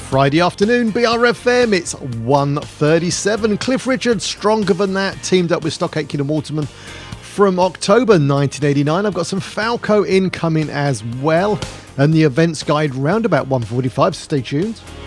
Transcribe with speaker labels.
Speaker 1: Friday afternoon, BRFM, it's 1:37. Cliff Richard, Stronger Than That, teamed up with Stock Aitken and Waterman from October 1989. I've got some Falco incoming as well, and the events guide round about 1:45, so stay tuned.